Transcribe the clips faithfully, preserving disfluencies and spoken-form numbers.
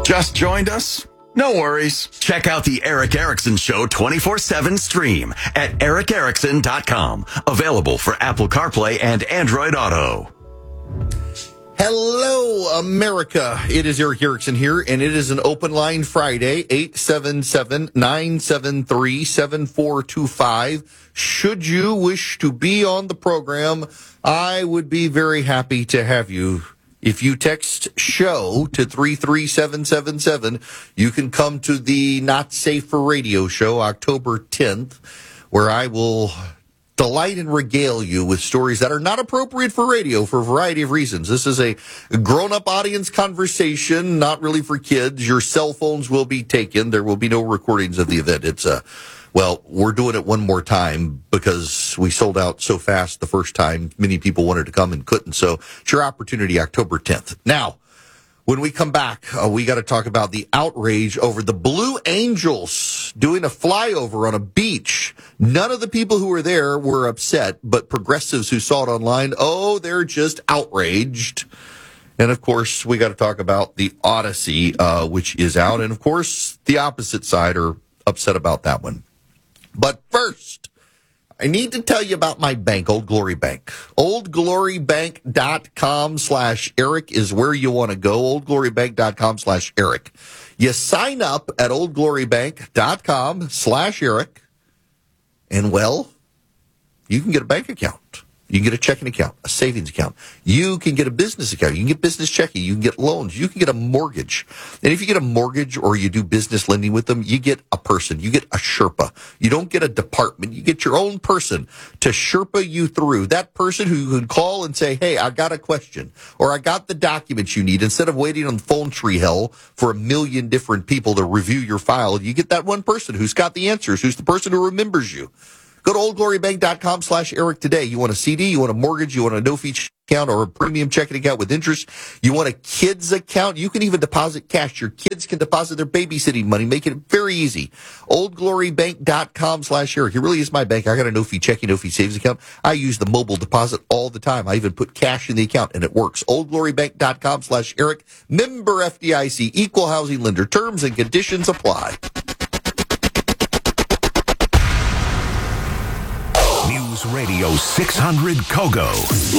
Just joined us? No worries. Check out the Eric Erickson Show twenty-four seven stream at eric erickson dot com. Available for Apple CarPlay and Android Auto. Hello, America. It is Eric Erickson here, and it is an open line Friday, eight seven seven, nine seven three, seven four two five. Should you wish to be on the program, I would be very happy to have you. If you text SHOW to three three seven seven seven, you can come to the Not Safe for Radio show October tenth, where I will delight and regale you with stories that are not appropriate for radio for a variety of reasons. This is a grown-up audience conversation, not really for kids. Your cell phones will be taken. There will be no recordings of the event. It's a Well, we're doing it one more time because we sold out so fast the first time. Many people wanted to come and couldn't. So it's your opportunity, October tenth. Now, when we come back, uh, we got to talk about the outrage over the Blue Angels doing a flyover on a beach. None of the people who were there were upset, but progressives who saw it online, oh, they're just outraged. And, of course, we got to talk about the Odyssey, uh, which is out. And, of course, the opposite side are upset about that one. But first, I need to tell you about my bank, Old Glory Bank. oldglorybank.com slash Eric is where you want to go, oldglorybank.com slash Eric. You sign up at oldglorybank.com slash Eric, and, well, you can get a bank account. You can get a checking account, a savings account. You can get a business account. You can get business checking. You can get loans. You can get a mortgage. And if you get a mortgage or you do business lending with them, you get a person. You get a Sherpa. You don't get a department. You get your own person to Sherpa you through. That person who you can call and say, hey, I got a question, or I got the documents you need. Instead of waiting on phone tree hell for a million different people to review your file, you get that one person who's got the answers, who's the person who remembers you. Go to oldglorybank.com slash Eric today. You want a C D, you want a mortgage, you want a no-fee account or a premium checking account with interest. You want a kids account. You can even deposit cash. Your kids can deposit their babysitting money. Make it very easy. oldglorybank.com slash Eric. It really is my bank. I got a no-fee checking, no-fee savings account. I use the mobile deposit all the time. I even put cash in the account, and it works. oldglorybank.com slash Eric. Member F D I C. Equal housing lender. Terms and conditions apply. News Radio six hundred Kogo.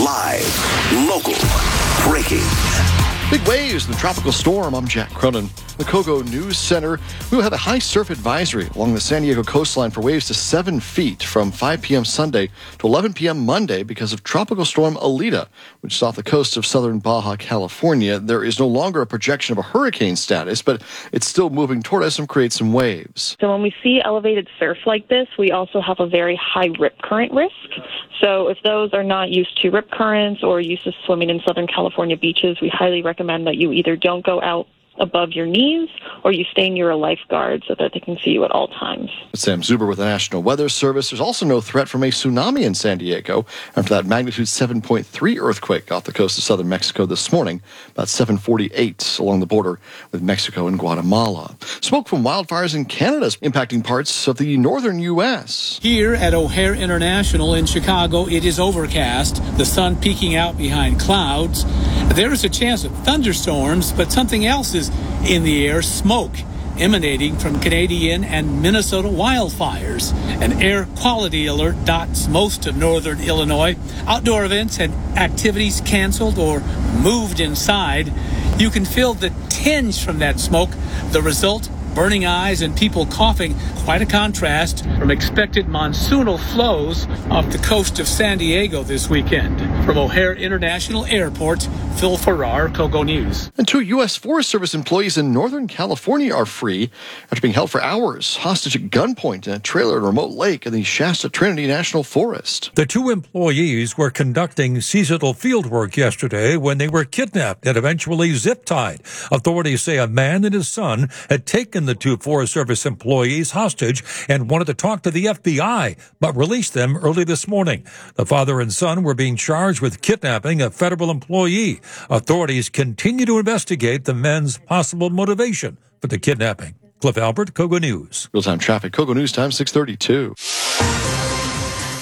Live, local, breaking. Big waves in the tropical storm. I'm Jack Cronin. The Kogo News Center. We will have a high surf advisory along the San Diego coastline for waves to seven feet from five p.m. Sunday to eleven p.m. Monday because of Tropical Storm Alita, which is off the coast of southern Baja California. There is no longer a projection of a hurricane status, but it's still moving toward us and creates some waves. So when we see elevated surf like this, we also have a very high rip current risk. So if those are not used to rip currents or used to swimming in Southern California beaches, we highly recommend that you either don't go out above your knees or you stay near a lifeguard so that they can see you at all times. Sam Zuber with the National Weather Service. There's also no threat from a tsunami in San Diego after that magnitude seven point three earthquake off the coast of southern Mexico this morning, about seven forty-eight along the border with Mexico and Guatemala. Smoke from wildfires in Canada is impacting parts of the northern U S. Here at O'Hare International in Chicago, it is overcast, the sun peeking out behind clouds. There is a chance of thunderstorms, but something else is in the air, smoke emanating from Canadian and Minnesota wildfires. An air quality alert dots most of northern Illinois. Outdoor events and activities canceled or moved inside. You can feel the tinge from that smoke. The result, burning eyes and people coughing. Quite a contrast from expected monsoonal flows off the coast of San Diego this weekend. From O'Hare International Airport, Phil Farrar, Kogo News. And two U S Forest Service employees in Northern California are free after being held for hours, hostage at gunpoint in a trailer at a remote lake in the Shasta Trinity National Forest. The two employees were conducting seasonal field work yesterday when they were kidnapped and eventually zip-tied. Authorities say a man and his son had taken the two Forest Service employees hostage and wanted to talk to the F B I, but released them early this morning. The father and son were being charged with kidnapping a federal employee. Authorities continue to investigate the men's possible motivation for the kidnapping. Cliff Albert, Kogo News. Real-time traffic, Kogo News Time, six thirty-two.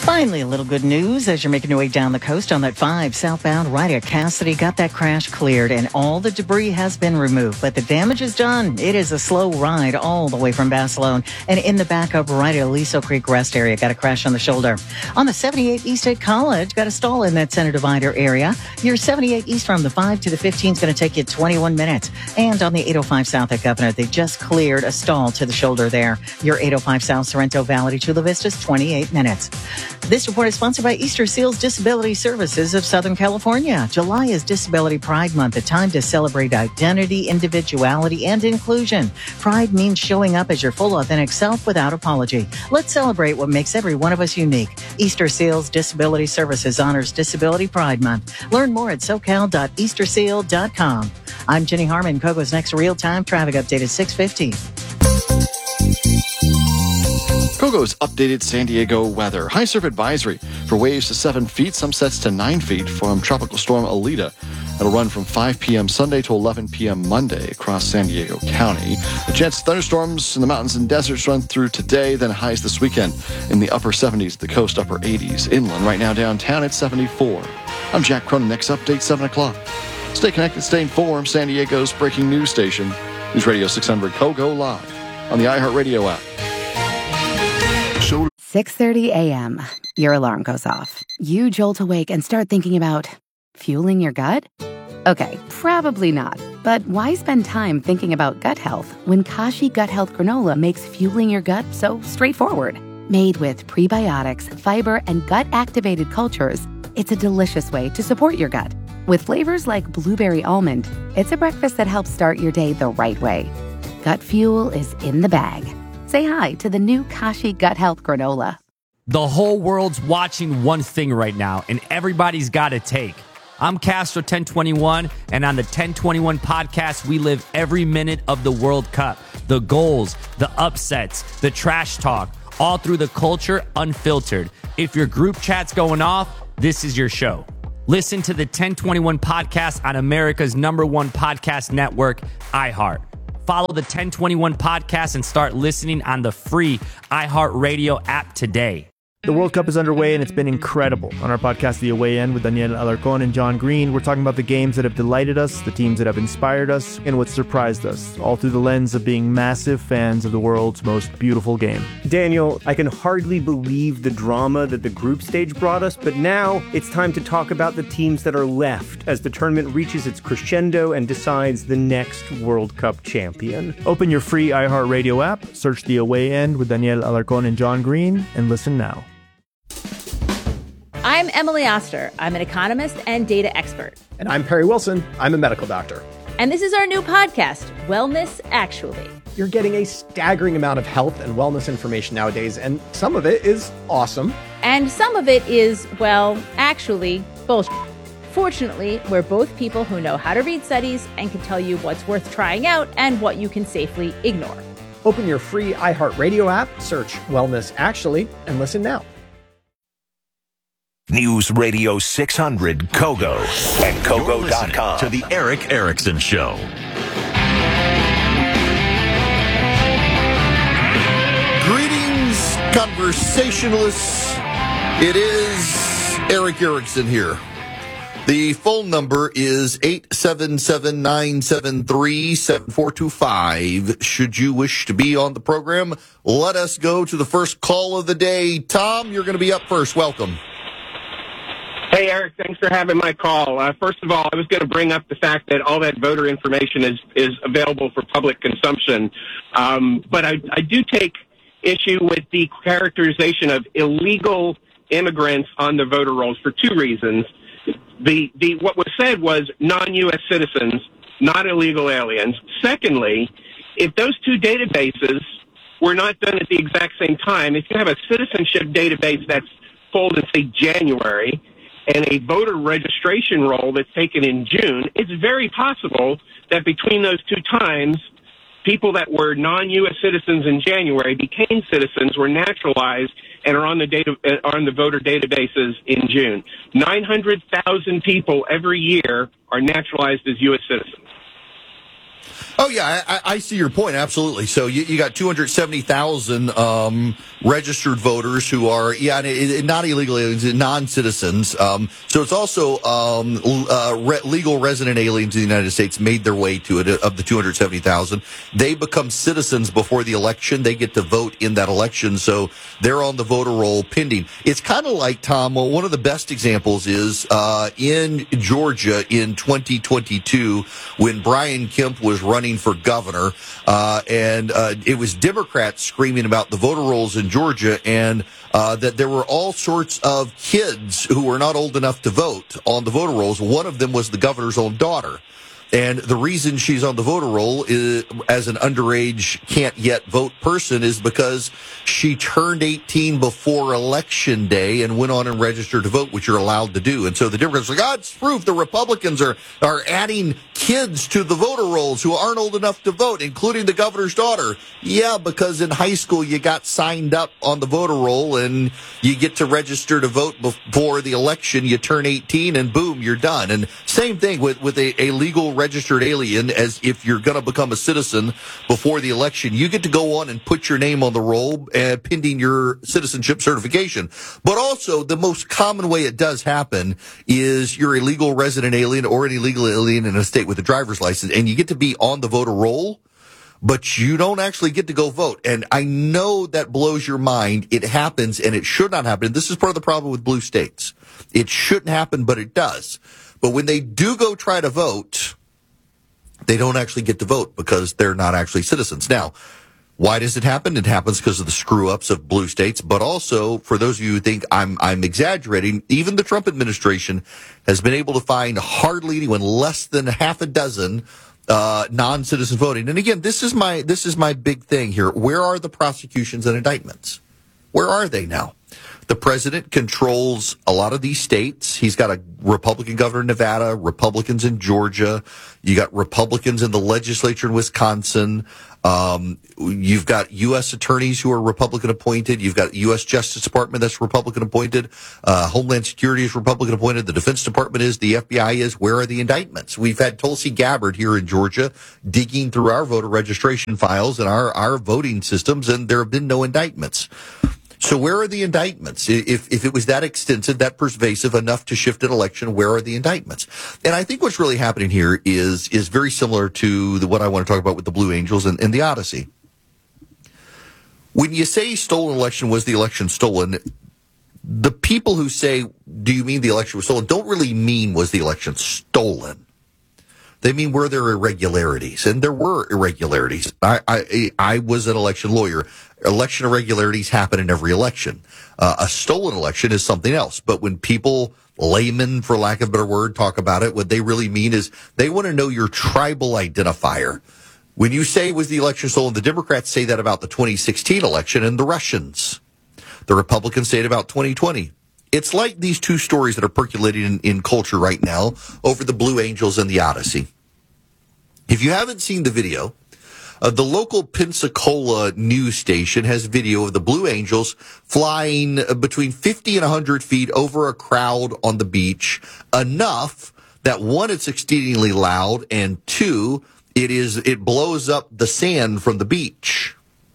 Finally, a little good news as you're making your way down the coast on that five southbound right at Cassidy. Got that crash cleared and all the debris has been removed, but the damage is done. It is a slow ride all the way from Basilone and in the backup right at Aliso Creek Rest area. Got a crash on the shoulder. On the seventy-eight East at College, got a stall in that center divider area. Your seventy-eight East from the five to the fifteen is going to take you twenty-one minutes. And on the eight oh five South at Governor, they just cleared a stall to the shoulder there. Your eight oh five South Sorrento Valley to Chula Vista is twenty-eight minutes. This report is sponsored by Easter Seals Disability Services of Southern California. July is Disability Pride Month, a time to celebrate identity, individuality, and inclusion. Pride means showing up as your full, authentic self without apology. Let's celebrate what makes every one of us unique. Easter Seals Disability Services honors Disability Pride Month. Learn more at socal dot easter seal dot com. I'm Jenny Harmon. Kogo's next real-time traffic update at six fifty. Kogo's updated San Diego weather. High surf advisory for waves to seven feet, some sets to nine feet from Tropical Storm Alita. It'll run from five p.m. Sunday to eleven p.m. Monday across San Diego County. The chance of thunderstorms in the mountains and deserts run through today, then highs this weekend in the upper seventies, the coast upper eighties. Inland right now downtown at seventy-four. I'm Jack Cronin. Next update, seven o'clock. Stay connected, stay informed. San Diego's breaking news station. News Radio six hundred Kogo live on the iHeartRadio app. six thirty a.m. Your alarm goes off. You jolt awake and start thinking about fueling your gut? Okay, probably not. But why spend time thinking about gut health when Kashi Gut Health Granola makes fueling your gut so straightforward? Made with prebiotics, fiber, and gut-activated cultures, it's a delicious way to support your gut. With flavors like blueberry almond, it's a breakfast that helps start your day the right way. Gut fuel is in the bag. Say hi to the new Kashi Gut Health Granola. The whole world's watching one thing right now, and everybody's got a take. I'm Castro ten twenty-one, and on the ten twenty-one podcast, we live every minute of the World Cup. The goals, the upsets, the trash talk, all through the culture, unfiltered. If your group chat's going off, this is your show. Listen to the ten twenty-one podcast on America's number one podcast network, iHeart. Follow the ten twenty-one podcast and start listening on the free iHeartRadio app today. The World Cup is underway, and it's been incredible. On our podcast, The Away End, with Daniel Alarcon and John Green, we're talking about the games that have delighted us, the teams that have inspired us, and what surprised us, all through the lens of being massive fans of the world's most beautiful game. Daniel, I can hardly believe the drama that the group stage brought us, but now it's time to talk about the teams that are left as the tournament reaches its crescendo and decides the next World Cup champion. Open your free iHeartRadio app, search The Away End with Daniel Alarcon and John Green, and listen now. I'm Emily Oster. I'm an economist and data expert. And I'm Perry Wilson. I'm a medical doctor. And this is our new podcast, Wellness Actually. You're getting a staggering amount of health and wellness information nowadays, and some of it is awesome. And some of it is, well, actually, bullshit. Fortunately, we're both people who know how to read studies and can tell you what's worth trying out and what you can safely ignore. Open your free iHeartRadio app, search Wellness Actually, and listen now. News Radio six hundred Kogo and Kogo dot com. To the Eric Erickson Show. Greetings, conversationalists. It is Eric Erickson here. The phone number is eight seven seven, nine seven three, seven four two five. Should you wish to be on the program, let us go to the first call of the day. Tom, you're going to be up first. Welcome. Hey, Eric, thanks for having my call. Uh, first of all, I was going to bring up the fact that all that voter information is, is available for public consumption. Um, but I, I do take issue with the characterization of illegal immigrants on the voter rolls for two reasons. The, the, what was said was non-U S citizens, not illegal aliens. Secondly, if those two databases were not done at the exact same time, if you have a citizenship database that's pulled in, say, January, and a voter registration roll that's taken in June, it's very possible that between those two times, people that were non-U S citizens in January became citizens, were naturalized, and are on the data are on the voter databases in June. nine hundred thousand people every year are naturalized as U S citizens. Oh, yeah, I, I see your point, absolutely. So you, you got two hundred seventy thousand um, registered voters who are, yeah, not illegal aliens, non-citizens. Um, so it's also um, uh, re- legal resident aliens in the United States made their way to it, of the two hundred seventy thousand. They become citizens before the election. They get to vote in that election, so they're on the voter roll pending. It's kind of like, Tom, well, one of the best examples is uh, in Georgia in twenty twenty-two when Brian Kemp was running for governor, uh, and uh, it was Democrats screaming about the voter rolls in Georgia, and uh, that there were all sorts of kids who were not old enough to vote on the voter rolls. One of them was the governor's own daughter. And the reason she's on the voter roll is, as an underage can't yet vote person, is because she turned eighteen before election day and went on and registered to vote, which you're allowed to do. And so the Democrats are like, oh, it's proof the Republicans are, are adding kids to the voter rolls who aren't old enough to vote, including the governor's daughter. Yeah, because in high school you got signed up on the voter roll and you get to register to vote before the election. You turn eighteen and boom, you're done. And same thing with, with a, a legal registered alien, as if you're going to become a citizen before the election, you get to go on and put your name on the roll uh, pending your citizenship certification. But also, the most common way it does happen is you're a legal resident alien or an illegal alien in a state with a driver's license, and you get to be on the voter roll, but you don't actually get to go vote. And I know that blows your mind. It happens, and it should not happen. This is part of the problem with blue states. It shouldn't happen, but it does. But when they do go try to vote, they don't actually get to vote because they're not actually citizens. Now, why does it happen? It happens because of the screw-ups of blue states, but also, for those of you who think I'm I'm exaggerating, even the Trump administration has been able to find hardly anyone, less than half a dozen uh non-citizen voting. And again, this is my this is my big thing here. Where are the prosecutions and indictments? Where are they now? The president controls a lot of these states. He's got a Republican governor in Nevada, Republicans in Georgia. You got Republicans in the legislature in Wisconsin. Um, you've got U S attorneys who are Republican appointed. You've got U S Justice Department that's Republican appointed. Uh, Homeland Security is Republican appointed. The Defense Department is. The F B I is. Where are the indictments? We've had Tulsi Gabbard here in Georgia digging through our voter registration files and our, our voting systems, and there have been no indictments. So where are the indictments? If if it was that extensive, that pervasive enough to shift an election, where are the indictments? And I think what's really happening here is is very similar to the, what I want to talk about with the Blue Angels and, and the Odyssey. When you say stolen election, was the election stolen? The people who say, do you mean the election was stolen, don't really mean was the election stolen. They mean, were there irregularities? And there were irregularities. I, I, I was an election lawyer. Election irregularities happen in every election. Uh, a stolen election is something else. But when people, laymen, for lack of a better word, talk about it, what they really mean is they want to know your tribal identifier. When you say was the election stolen, the Democrats say that about the twenty sixteen election and the Russians. The Republicans say it about twenty twenty. It's like these two stories that are percolating in, in culture right now over the Blue Angels and the Odyssey. If you haven't seen the video, uh, the local Pensacola news station has video of the Blue Angels flying between fifty and one hundred feet over a crowd on the beach, enough that, one, it's exceedingly loud, and two, it is it blows up the sand from the beach.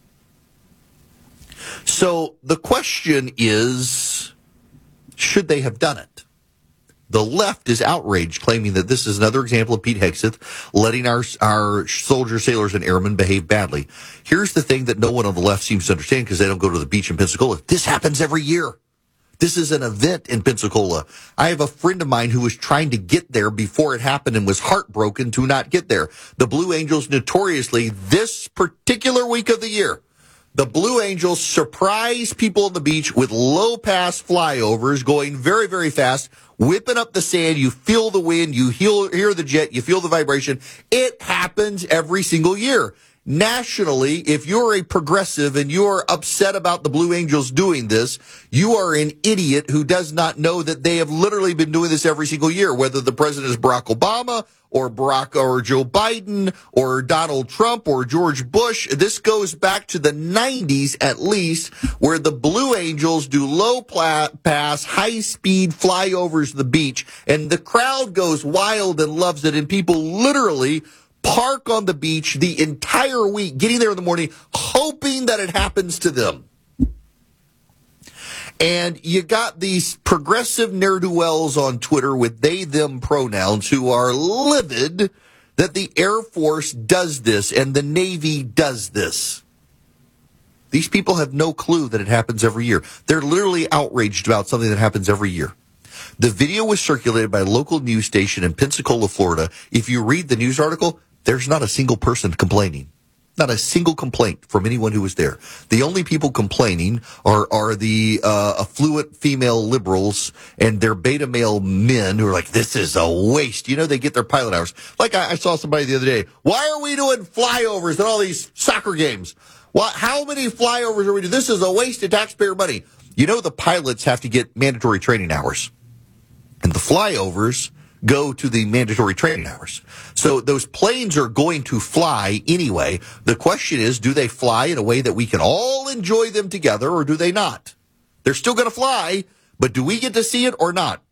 So the question is, should they have done it? The left is outraged, claiming that this is another example of Pete Hegseth letting our our soldiers, sailors, and airmen behave badly. Here's the thing that no one on the left seems to understand, because they don't go to the beach in Pensacola. This happens every year. This is an event in Pensacola. I have a friend of mine who was trying to get there before it happened and was heartbroken to not get there. The Blue Angels notoriously, this particular week of the year, the Blue Angels surprise people on the beach with low-pass flyovers going very, very fast, whipping up the sand. You feel the wind, you hear the jet, you feel the vibration. It happens every single year. Nationally, if you're a progressive and you're upset about the Blue Angels doing this, you are an idiot who does not know that they have literally been doing this every single year, whether the president is Barack Obama or Barack or Joe Biden or Donald Trump or George Bush. This goes back to the nineties at least, where the Blue Angels do low pass, high-speed flyovers of the beach, and the crowd goes wild and loves it, and people literally park on the beach the entire week, getting there in the morning, hoping that it happens to them. And you got these progressive ne'er-do-wells on Twitter with they, them pronouns who are livid that the Air Force does this and the Navy does this. These people have no clue that it happens every year. They're literally outraged about something that happens every year. The video was circulated by a local news station in Pensacola, Florida. If you read the news article, there's not a single person complaining. Not a single complaint from anyone who was there. The only people complaining are are the uh, affluent female liberals and their beta male men who are like, this is a waste. You know, they get their pilot hours. Like I, I saw somebody the other day. Why are we doing flyovers at all these soccer games? Why, how many flyovers are we doing? This is a waste of taxpayer money. You know, the pilots have to get mandatory training hours. And the flyovers go to the mandatory training hours. So those planes are going to fly anyway. The question is, do they fly in a way that we can all enjoy them together, or do they not? They're still going to fly, but do we get to see it or not?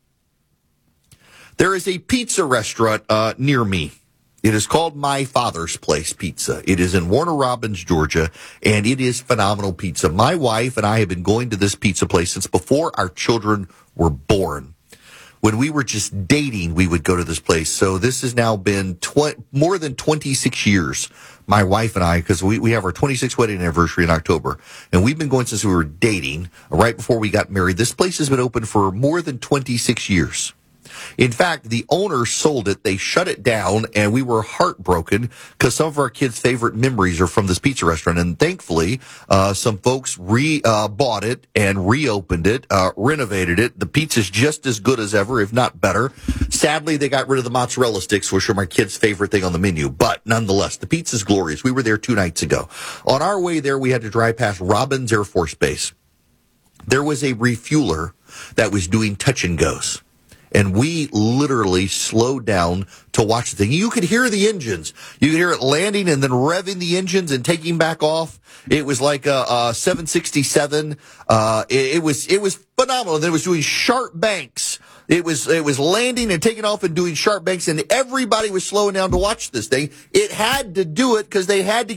There is a pizza restaurant uh, near me. It is called My Father's Place Pizza. It is in Warner Robins, Georgia, and it is phenomenal pizza. My wife and I have been going to this pizza place since before our children were born. When we were just dating, we would go to this place. So this has now been tw- more than twenty-six years, my wife and I, because we, we have our twenty-sixth wedding anniversary in October. And we've been going since we were dating, right before we got married. This place has been open for more than twenty-six years. In fact, the owner sold it. They shut it down, and we were heartbroken because some of our kids' favorite memories are from this pizza restaurant. And thankfully, uh, some folks re uh, bought it and reopened it, uh, renovated it. The pizza's just as good as ever, if not better. Sadly, they got rid of the mozzarella sticks, which are my kids' favorite thing on the menu. But nonetheless, the pizza's glorious. We were there two nights ago. On our way there, we had to drive past Robins Air Force Base. There was a refueler that was doing touch and goes. And we literally slowed down to watch the thing. You could hear the engines. You could hear it landing and then revving the engines and taking back off. It was like a, a seven sixty-seven. Uh, it, it was it was phenomenal. And then it was doing sharp banks. It was it was landing and taking off and doing sharp banks, and everybody was slowing down to watch this thing. It had to do it because they had to